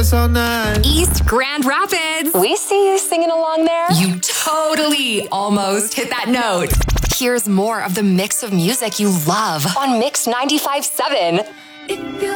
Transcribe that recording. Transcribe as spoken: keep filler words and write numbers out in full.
feels so nice. East Grand Rapids. We see you singing along there. You totally almost hit that note. Here's more of the mix of music you love on Mix ninety-five point seven.